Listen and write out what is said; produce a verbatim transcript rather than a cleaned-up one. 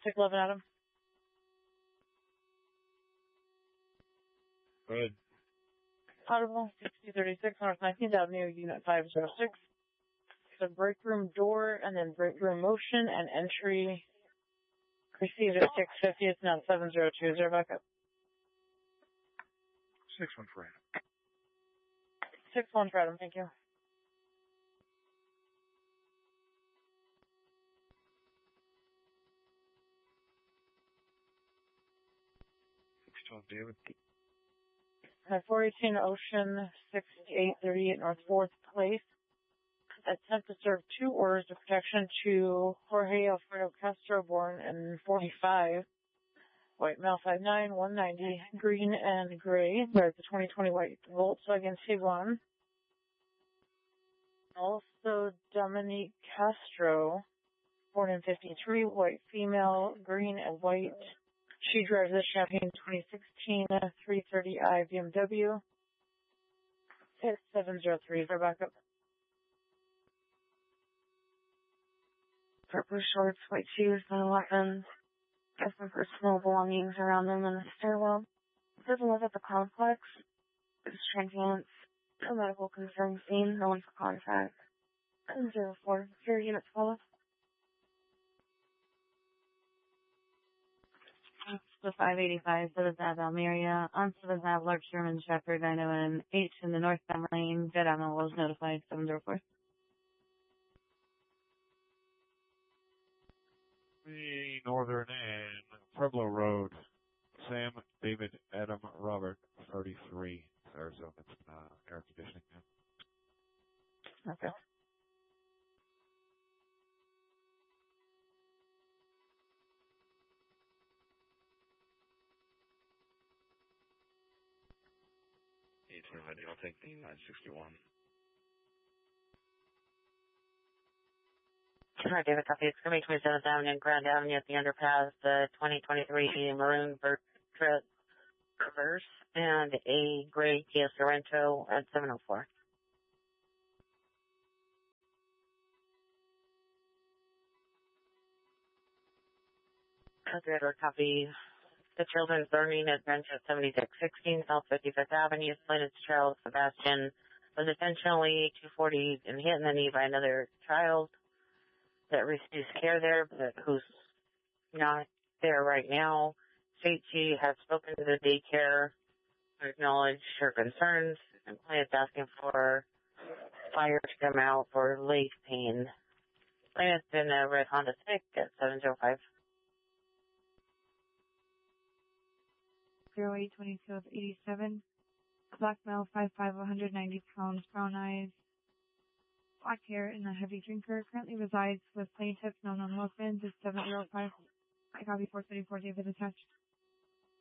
six eleven Adam. Good. Audible, sixty thirty-six North nineteenth Avenue, Unit five oh six. The break room door and then break room motion and entry received at six fifty. It's now seven oh two. Is there backup? six one for Adam. six one for Adam, thank you. six twelve David. At four eighteen Ocean, sixty-eight thirty-eight North fourth Place. Attempt to serve two orders of protection to Jorge Alfredo Castro, born in forty-five. White male, five nine, one ninety, green and gray. There's the twenty twenty white Volkswagen Tiguan. Also, Dominique Castro, born in fifty-three, white female, green and white. She drives a Champagne twenty sixteen three thirty i B M W. It's seven oh three for backup. Purple shorts, white shoes, and weapons. Got some personal belongings around them in the stairwell. Doesn't live at the complex. It's transients. No medical concern seen. No one for contact. zero four. Your units follow. The five eighty-five for the Zab Almeria. On to the Zab Large German Shepherd nine oh one H in the northbound lane. Jet Admiral was notified seven oh four. The Northern and Pueblo Road. Sam, David, Adam, Robert, thirty-three. Arizona, uh, air conditioning now. Okay. eighteen ready. I'll take the nine sixty-one. Hi, David, copy. It's going to be twenty-seventh Avenue and Grand Avenue at the underpass, the twenty twenty-three maroon Traverse and a gray Kia Sorento at seven oh four. Operator, copy. The Children's Learning Adventure at seventy-six sixteen South fifty-fifth Avenue, slated to Charles Sebastian, was intentionally two forty and hit in the knee by another child that receives care there, but who's not there right now. Safety has spoken to the daycare to acknowledge her concerns, and client's asking for fire to come out for leg pain. Client's in a red Honda Civic at seven oh five. zero eight twenty-two of eighty-seven. Black male, five five, one hundred ninety pounds, brown eyes, black hair, and a heavy drinker. Currently resides with plaintiff, no known weapons. Is seven oh five. I copy four thirty-four, David attached.